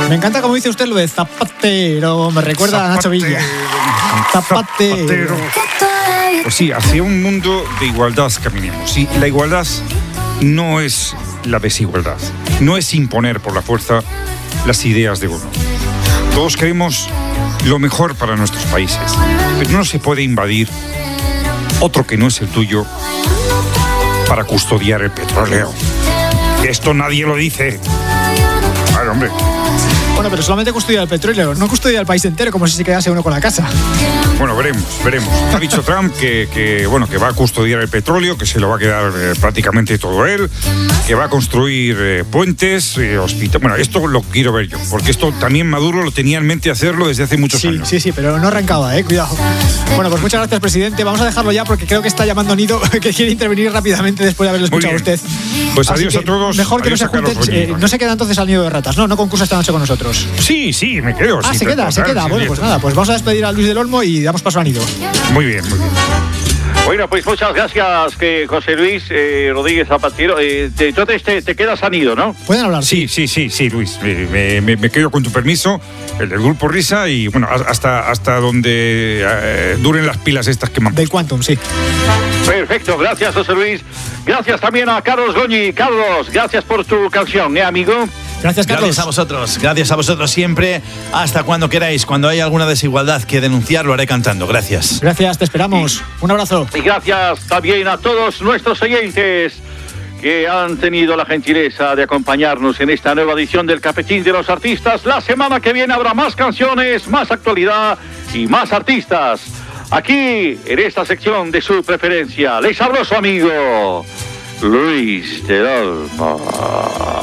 Me encanta como dice usted lo de zapatero, me recuerda a Nacho Villa. Zapatero. Pues sí, hacia un mundo de igualdad caminemos. Y la igualdad no es la desigualdad, no es imponer por la fuerza las ideas de uno. Todos queremos lo mejor para nuestros países, pero no se puede invadir otro que no es el tuyo para custodiar el petróleo. Esto nadie lo dice. Claro, hombre. Bueno, pero solamente custodia el petróleo, no custodia el país entero, como si se quedase uno con la casa. Bueno, veremos. Ha dicho Trump que va a custodiar el petróleo, que se lo va a quedar prácticamente todo él, que va a construir puentes, hospitales. Bueno, esto lo quiero ver yo, porque esto también Maduro lo tenía en mente hacerlo desde hace muchos años. Sí, pero no arrancaba, cuidado. Bueno, pues muchas gracias, presidente. Vamos a dejarlo ya porque creo que está llamando Nido, que quiere intervenir rápidamente después de haberlo escuchado a usted. Pues adiós a todos. Mejor que no se junten. No se queda entonces al nido de ratas, no concursa esta noche con nosotros. Sí, me quedo. Se queda. Bueno, pues nada, pues vamos a despedir a Luis del Olmo y damos paso a Nido. Muy bien. Bueno, pues muchas gracias, José Luis Rodríguez Zapatero. Entonces te quedas a Nido, ¿no? ¿Pueden hablar? Sí, Luis. Me quedo con tu permiso, el del Grupo Risa, y bueno, hasta donde duren las pilas estas que me han puesto. Del Quantum, sí. Perfecto, gracias, José Luis. Gracias también a Carlos Goñi. Carlos, gracias por tu canción, amigo. Gracias, Carlos. Gracias a vosotros siempre. Hasta cuando queráis. Cuando haya alguna desigualdad que denunciar, lo haré cantando. Gracias. Gracias, te esperamos. Un abrazo. Y gracias también a todos nuestros oyentes que han tenido la gentileza de acompañarnos en esta nueva edición del Cafetín de los Artistas. La semana que viene habrá más canciones, más actualidad y más artistas. Aquí, en esta sección de su preferencia, les habló su amigo Luis del Olmo.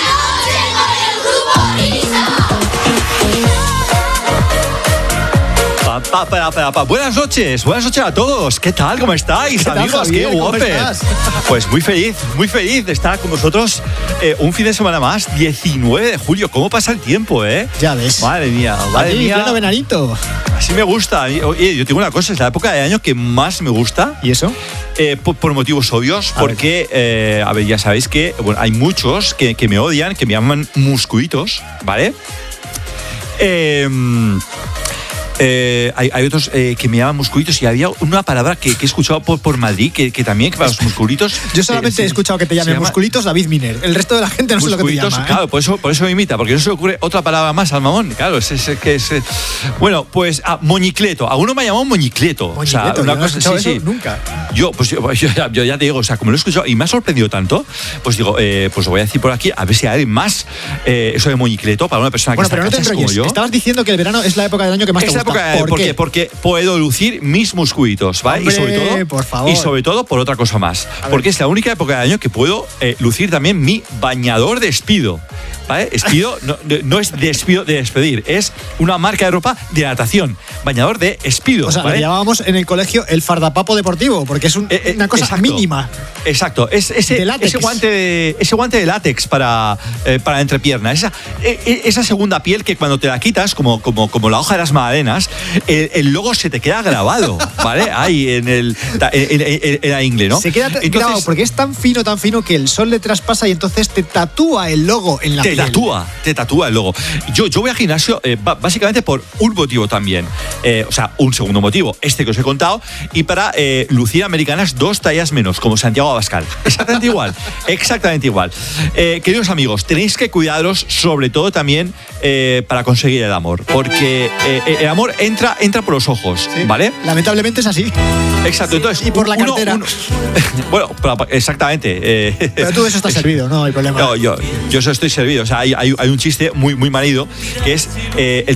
Buenas noches a todos. ¿Qué tal? ¿Cómo estáis, amigos? Javier, ¡Qué guapes! Pues muy feliz de estar con vosotros un fin de semana más, 19 de julio. ¿Cómo pasa el tiempo, Ya ves. Madre mía. Pleno veranito. Así me gusta. Oye, yo tengo una cosa, es la época de año que más me gusta. ¿Y eso? Por motivos obvios, porque, a ver, ya sabéis que hay muchos que me odian, que me llaman musculitos, ¿vale? Hay otros que me llaman musculitos, y había una palabra que he escuchado por Madrid que también, que para los musculitos. Yo solamente he escuchado que te llamen musculitos David Miner. El resto de la gente no sé lo que te llama. Claro, por eso me imita, porque no se le ocurre otra palabra más al mamón. Claro, bueno, pues moñicleto. Alguno me ha llamado moñicleto. O sea, una cosa eso nunca. Yo ya te digo, o sea, como lo he escuchado y me ha sorprendido tanto, pues digo, pues lo voy a decir por aquí, a ver si hay más eso de moñicleto para una persona que está cansada como yo. Estabas diciendo que el verano es la época del año que más te gusta. ¿Por qué? Porque puedo lucir mis musculitos, ¿vale? Hombre, y sobre todo por otra cosa más. Porque es la única época del año que puedo lucir también mi bañador de Speedo. ¿Vale? Speedo no es despido de despedir, es una marca de ropa de natación. Bañador de Speedo. O sea, ¿vale? Lo llamábamos en el colegio el fardapapo deportivo, porque es una cosa mínima. Exacto, ese guante de látex para entrepierna. Esa segunda piel que cuando te la quitas, como la hoja de las magdalenas, el logo se te queda grabado, ¿vale? Ahí en la ingle, ¿no? Se queda grabado porque es tan fino que el sol le traspasa y entonces te tatúa el logo en la piel. Te tatúa el logo. Yo voy al gimnasio básicamente por un motivo también. O sea, un segundo motivo, este que os he contado, y para lucir americanas 2 tallas menos, como Santiago Abascal. Exactamente igual. Queridos amigos, tenéis que cuidaros, sobre todo también para conseguir el amor. Porque el amor entra por los ojos, sí, ¿vale? Lamentablemente es así. Exacto. Entonces, y por la cartera. Bueno, exactamente. Pero tú de eso estás servido, no hay problema. No, yo eso estoy servido. O sea, hay un chiste muy manido, que es el